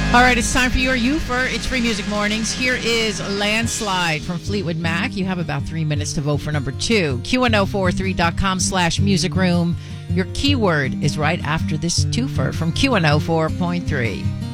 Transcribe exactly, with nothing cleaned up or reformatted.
All right, it's time for your U F R. It's Free Music Mornings. Here is Landslide from Fleetwood Mac. You have about three minutes to vote for number two. Q one oh four three dot com slash music room. Your keyword is right after this twofer from Q one oh four point three.